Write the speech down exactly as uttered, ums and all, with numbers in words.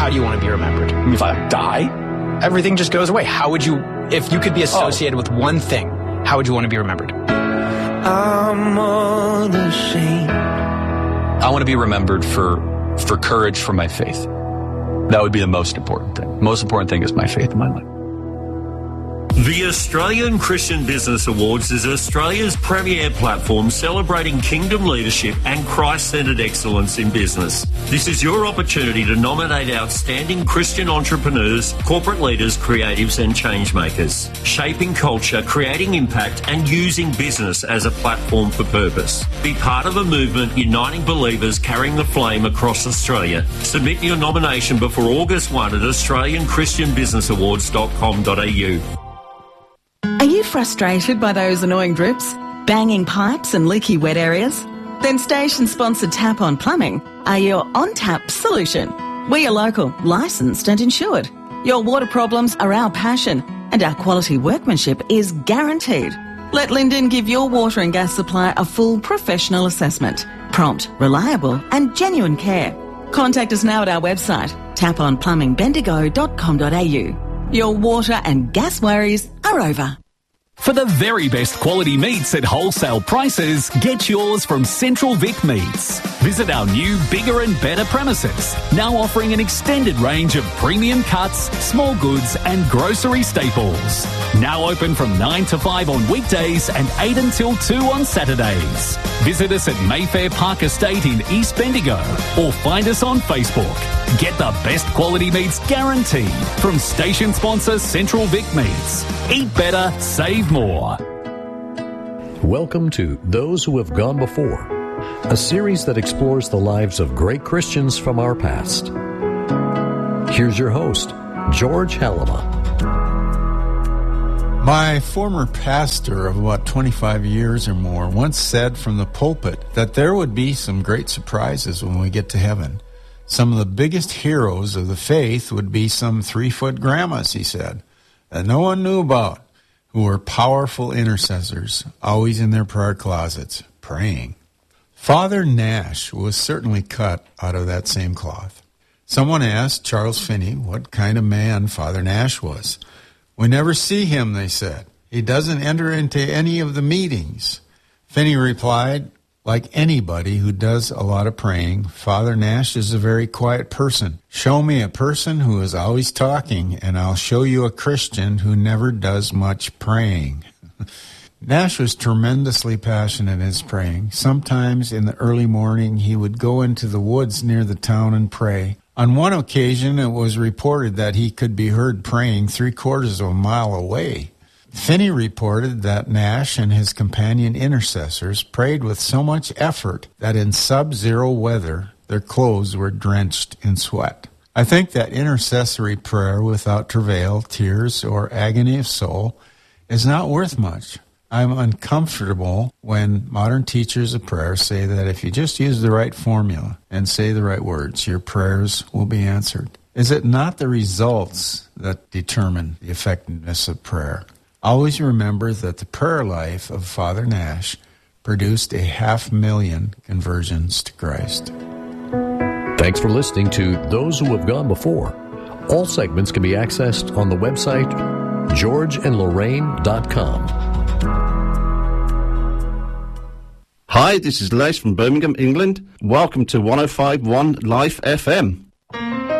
how do you want to be remembered? If I die? Everything just goes away. How would you, if you could be associated oh. with one thing, how would you want to be remembered? I'm unashamed. I want to be remembered for, for courage for my faith. That would be the most important thing. Most important thing is my faith in my life. The Australian Christian Business Awards is Australia's premier platform celebrating kingdom leadership and Christ-centred excellence in business. This is your opportunity to nominate outstanding Christian entrepreneurs, corporate leaders, creatives and changemakers, shaping culture, creating impact and using business as a platform for purpose. Be part of a movement uniting believers carrying the flame across Australia. Submit your nomination before August first at australian christian business awards dot com dot a u. Are you frustrated by those annoying drips, banging pipes and leaky wet areas? Then station-sponsored Tap On Plumbing are your on-tap solution. We are local, licensed and insured. Your water problems are our passion and our quality workmanship is guaranteed. Let Linden give your water and gas supply a full professional assessment. Prompt, reliable and genuine care. Contact us now at our website, tap on plumbing bendigo dot com dot a u. Your water and gas worries are over. For the very best quality meats at wholesale prices, get yours from Central Vic Meats. Visit our new, bigger and better premises, now offering an extended range of premium cuts, small goods and grocery staples. Now open from nine to five on weekdays and eight until two on Saturdays. Visit us at Mayfair Park Estate in East Bendigo or find us on Facebook. Get the best quality meats guaranteed from station sponsor Central Vic Meats. Eat better, save more. Welcome to Those Who Have Gone Before, a series that explores the lives of great Christians from our past. Here's your host, George Halama. My former pastor of about twenty-five years or more once said from the pulpit that there would be some great surprises when we get to heaven. Some of the biggest heroes of the faith would be some three-foot grandmas, he said, that no one knew about, who were powerful intercessors, always in their prayer closets, praying. Father Nash was certainly cut out of that same cloth. Someone asked Charles Finney what kind of man Father Nash was. We never see him, they said. He doesn't enter into any of the meetings. Finney replied, like anybody who does a lot of praying, Father Nash is a very quiet person. Show me a person who is always talking, and I'll show you a Christian who never does much praying. Nash was tremendously passionate in his praying. Sometimes in the early morning, he would go into the woods near the town and pray. On one occasion, it was reported that he could be heard praying three quarters of a mile away. Finney reported that Nash and his companion intercessors prayed with so much effort that in sub-zero weather, their clothes were drenched in sweat. I think that intercessory prayer without travail, tears, or agony of soul is not worth much. I'm uncomfortable when modern teachers of prayer say that if you just use the right formula and say the right words, your prayers will be answered. Is it not the results that determine the effectiveness of prayer? Always remember that the prayer life of Father Nash produced a half million conversions to Christ. Thanks for listening to Those Who Have Gone Before. All segments can be accessed on the website george and lorraine dot com. Hi, this is Les from Birmingham, England. Welcome to one oh five point one Life F M.